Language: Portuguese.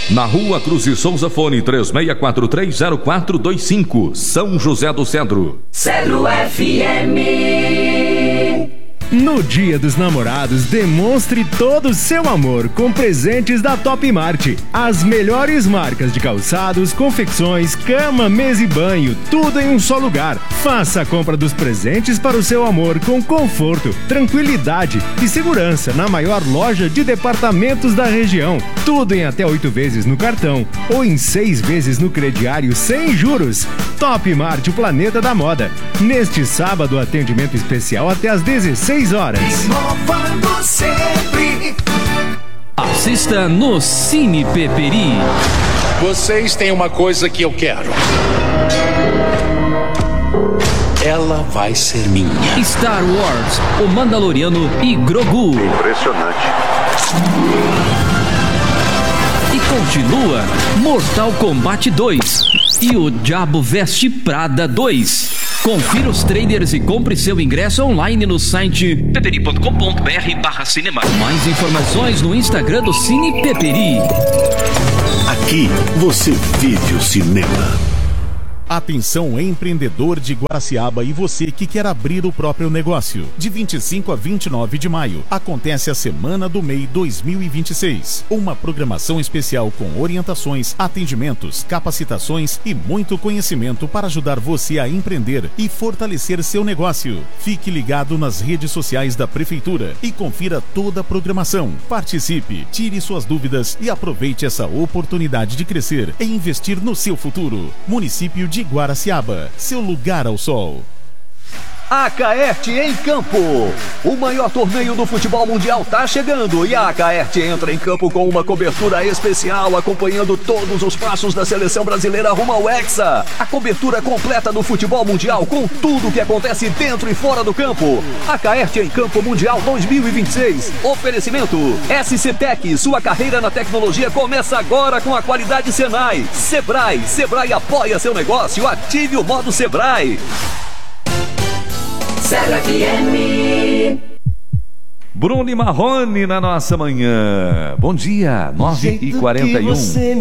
Na Rua Cruz e Souza, fone 36430425, São José do Cedro. Cedro FM. No Dia dos Namorados, demonstre todo o seu amor com presentes da Top Mart. As melhores marcas de calçados, confecções, cama, mesa e banho, tudo em um só lugar. Faça a compra dos presentes para o seu amor com conforto, tranquilidade e segurança na maior loja de departamentos da região. Tudo em até 8 vezes no cartão ou em 6 vezes no crediário sem juros. Top Mart, o planeta da moda. Neste sábado, atendimento especial até às 16 horas. Inovando sempre. Assista no Cine Peperi. Vocês têm uma coisa que eu quero. Ela vai ser minha. Star Wars, O Mandaloriano e Grogu. Impressionante. E continua Mortal Kombat 2 e O Diabo Veste Prada 2. Confira os trailers e compre seu ingresso online no site peperi.com.br/cinema. Mais informações no Instagram do Cine Peperi. Aqui você vive o cinema. Atenção, empreendedor de Guaraciaba e você que quer abrir o próprio negócio. De 25 a 29 de maio, acontece a Semana do MEI 2026. Uma programação especial com orientações, atendimentos, capacitações e muito conhecimento para ajudar você a empreender e fortalecer seu negócio. Fique ligado nas redes sociais da Prefeitura e confira toda a programação. Participe, tire suas dúvidas e aproveite essa oportunidade de crescer e investir no seu futuro. Município de Guaraciaba, seu lugar ao sol. Acaerte em campo. O maior torneio do futebol mundial tá chegando e a Acaerte entra em campo com uma cobertura especial acompanhando todos os passos da seleção brasileira rumo ao Hexa. A cobertura completa do futebol mundial com tudo o que acontece dentro e fora do campo. Acaerte em Campo Mundial 2026. Oferecimento SC Tech, sua carreira na tecnologia começa agora com a qualidade Senai. Sebrae apoia seu negócio, ative o modo Sebrae. Cedro FM. Bruno e Marrone na nossa manhã. Bom dia, 9h41.